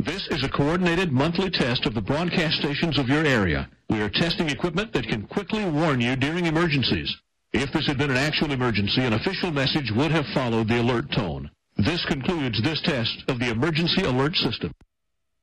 This is a coordinated monthly test of the broadcast stations of your area. We are testing equipment that can quickly warn you during emergencies. If this had been an actual emergency, an official message would have followed the alert tone. This concludes this test of the emergency alert system.